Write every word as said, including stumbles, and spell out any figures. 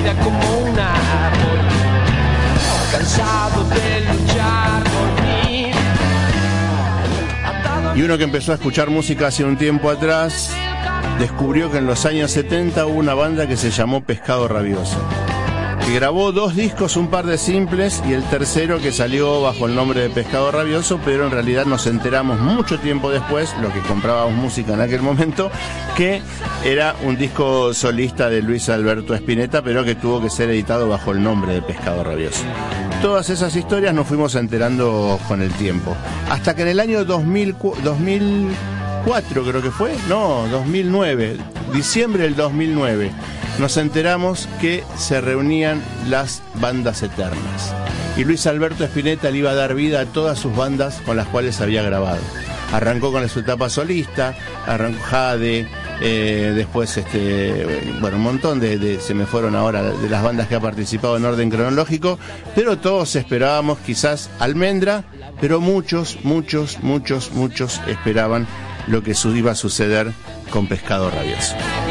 vida como un árbol, cansado de luchar por mí. Y uno que empezó a escuchar música hace un tiempo atrás descubrió que en los años setenta hubo una banda que se llamó Pescado Rabioso, que grabó dos discos, un par de simples, y el tercero que salió bajo el nombre de Pescado Rabioso, pero en realidad nos enteramos mucho tiempo después, lo que comprábamos música en aquel momento, que era un disco solista de Luis Alberto Spinetta, pero que tuvo que ser editado bajo el nombre de Pescado Rabioso. Todas esas historias nos fuimos enterando con el tiempo, hasta que en el año dos mil cuatro creo que fue, no, dos mil nueve, diciembre del dos mil nueve, nos enteramos que se reunían las bandas eternas. Y Luis Alberto Spinetta le iba a dar vida a todas sus bandas con las cuales había grabado. Arrancó con su etapa solista, arrancó Jade, eh, después, este, bueno, un montón de, de, se me fueron ahora de las bandas que ha participado en orden cronológico, pero todos esperábamos quizás Almendra, pero muchos, muchos, muchos, muchos esperaban lo que iba a suceder con Pescado Rabioso.